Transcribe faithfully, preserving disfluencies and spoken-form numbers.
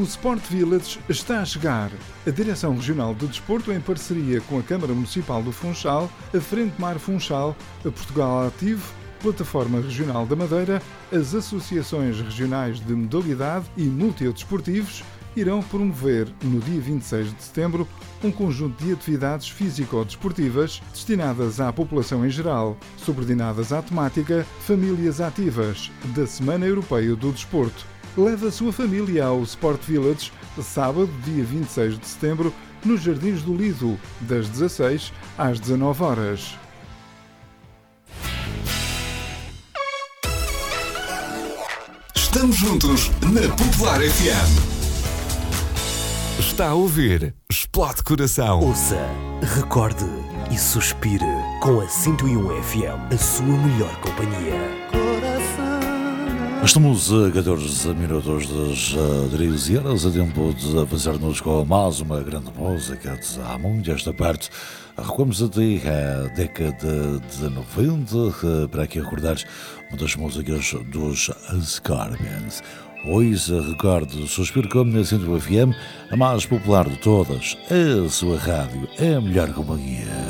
Sport Village está a chegar. A Direção Regional do Desporto, em parceria com a Câmara Municipal do Funchal, a Frente Mar Funchal, a Portugal Ativo, Plataforma Regional da Madeira, as Associações Regionais de Modalidade e Multidesportivos irão promover, no dia vinte e seis de setembro, um conjunto de atividades físico-desportivas destinadas à população em geral, subordinadas à temática Famílias Ativas, da Semana Europeia do Desporto. Leve a sua família ao Sport Village, sábado, dia vinte e seis de setembro, nos Jardins do Lido, das dezasseis às dezanove horas. Estamos juntos na Popular F M. Está a ouvir Explode Coração. Ouça, recorde e suspire com a cento e um F M, a sua melhor companhia. Estamos a catorze minutos das treze horas, a tempo de avançar-nos com mais uma grande música de há muito esta parte. Recuamos até a década de noventa para aqui recordar uma das músicas dos Scorpions. Hoje recordo, suspiro como na cento e um F M, a mais popular de todas, a sua rádio, é a melhor companhia.